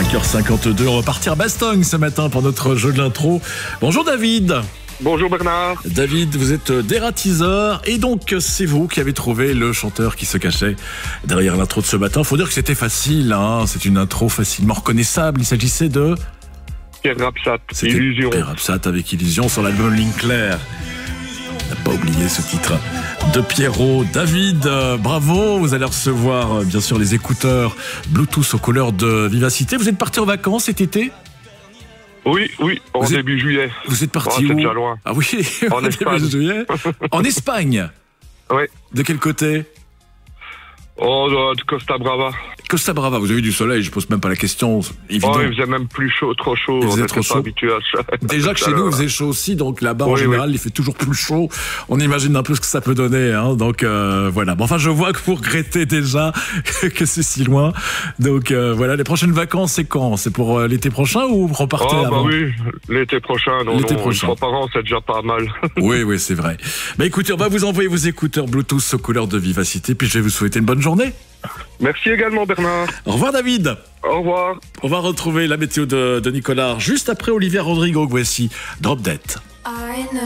5h52, on va partir à Bastogne ce matin pour notre jeu de l'intro. Bonjour David. Bonjour Bernard. David, vous êtes dératiseur et donc c'est vous qui avez trouvé le chanteur qui se cachait derrière l'intro de ce matin. Faut dire que c'était facile, hein. C'est une intro facilement reconnaissable. Il s'agissait de Pierre Rapsat, C'était Illusion. Pierre Rapsat avec Illusion sur l'album Ligne Claire. On n'a pas oublié ce titre de Pierrot. David, bravo, vous allez recevoir bien sûr les écouteurs Bluetooth aux couleurs de Vivacité. Vous êtes parti en vacances cet été ? Oui, en début juillet. Vous êtes parti c'est où ? déjà loin. Ah oui, En Espagne. début juillet. En Espagne. Oui. De quel côté ? De Costa Brava. Costa Brava, vous avez eu du soleil, je pose même pas la question, évident. Il faisait même plus chaud, trop chaud. Il faisait On trop était chaud. pas habitués à ça. Déjà que chez nous, il faisait chaud aussi, donc là-bas, en Oui, général, il fait toujours plus chaud. On imagine un peu ce que ça peut donner, hein. Donc voilà. Bon, enfin, je vois que vous regrettez déjà que c'est si loin. Donc voilà, les prochaines vacances, c'est quand ? C'est pour l'été prochain ou vous repartez avant ? Oui, l'été prochain. L'été prochain. 3 par an, c'est déjà pas mal. Oui, c'est vrai. Bah écoutez, on va vous envoyer vos écouteurs Bluetooth aux couleurs de Vivacité, puis je vais vous souhaiter une bonne journée. Merci également Bernard. Au revoir David. Au revoir. On va retrouver la météo de Nicolas juste après Olivia Rodrigo. Voici Drop Dead.